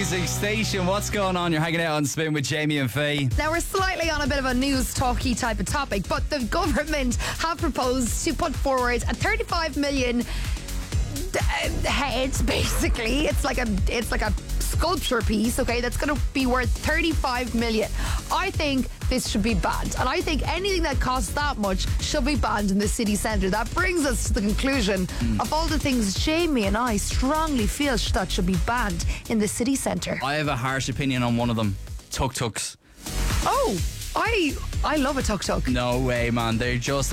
music station. What's going on? You're hanging out on Spin with Jamie and Faye. Now, we're slightly on a bit of a news talky type of topic, but the government have proposed to put forward a 35 million heads, basically. It's like a sculpture piece, okay, that's going to be worth 35 million. I think this should be banned, and I think anything that costs that much should be banned in the city centre. That brings us to the conclusion of all the things Jamie and I strongly feel that should be banned in the city centre. I have a harsh opinion on one of them. Tuk-tuks. Oh, I love a tuk-tuk. No way, man. They're just,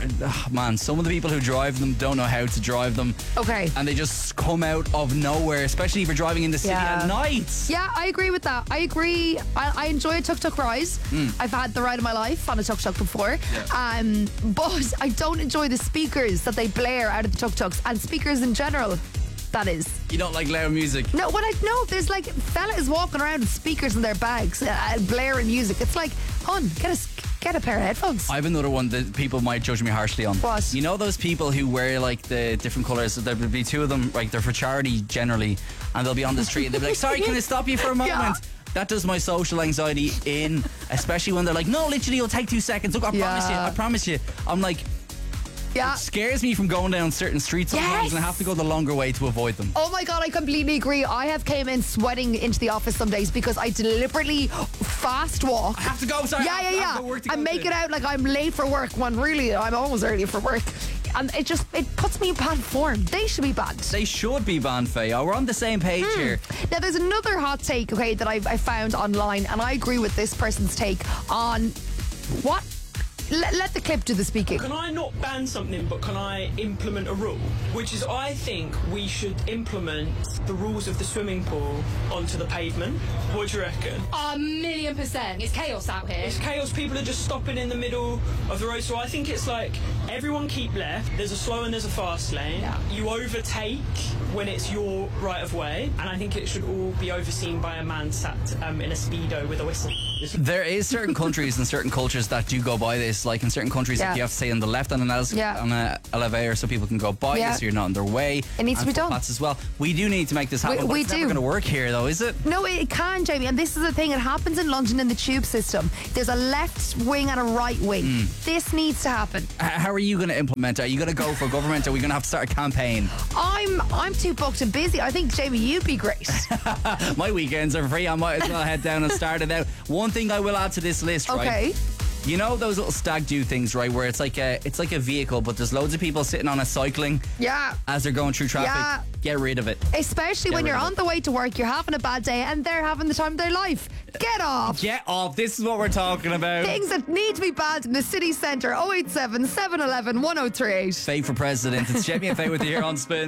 man, some of the people who drive them don't know how to drive them. Okay. And they just come out of nowhere, especially if you're driving in the city at night. Yeah, I agree with that. I agree. I enjoy a tuk-tuk ride. I've had the ride of my life on a tuk-tuk before. Yeah. But I don't enjoy the speakers that they blare out of the tuk-tuks, and speakers in general. That is. You don't like loud music? No, there's like fellas walking around with speakers in their bags, blaring music. It's like, hon, get a pair of headphones. I have another one that people might judge me harshly on. What? You know those people who wear like the different colours? There would be two of them, like they're for charity generally, and they'll be on the street and they'll be like, sorry, can I stop you for a moment? Yeah. That does my social anxiety in, especially when they're like, no, literally it'll take 2 seconds. Look, I promise you. I'm like, yeah. It scares me from going down certain streets sometimes, and I have to go the longer way to avoid them. Oh my God, I completely agree. I have came in sweating into the office some days because I deliberately fast walk. I have to go, sorry. I make it out like I'm late for work when really I'm almost early for work. And it puts me in bad form. They should be banned. They should be banned, Faye. Oh, we're on the same page here. Now, there's another hot take, okay, that I found online, and I agree with this person's take on what. Let the clip do the speaking. Can I not ban something, but can I implement a rule? Which is, I think we should implement the rules of the swimming pool onto the pavement. What do you reckon? 1,000,000%. It's chaos out here. It's chaos. People are just stopping in the middle of the road. So I think it's like everyone keep left. There's a slow and there's a fast lane. Yeah. You overtake when it's your right of way. And I think it should all be overseen by a man sat in a Speedo with a whistle. There is certain countries and certain cultures that do go by this. Like in certain countries, like you have to stay on the left on an elevator so people can go by you, so you're not in their way. It needs to be done. As well. We do need to make this happen. We it's do. never going to work here, though, is it? No, it can, Jamie. And this is the thing. It happens in London in the tube system. There's a left wing and a right wing. This needs to happen. How are you going to implement it? Are you going to go for government? Or are we going to have to start a campaign? I'm too booked and busy. I think, Jamie, you'd be great. My weekends are free. I might as well head down and start it out. One thing I will add to this list, right? Okay. You know those little stag do things, right? Where it's like a vehicle, but there's loads of people sitting on it cycling. Yeah. As they're going through traffic. Yeah. Get rid of it. Especially when you're on the way to work, you're having a bad day, and they're having the time of their life. Get off. Get off. This is what we're talking about. Things that need to be banned in the city centre. 087 711 1038. Faye for president. It's Jamie and Faye with you here on Spin.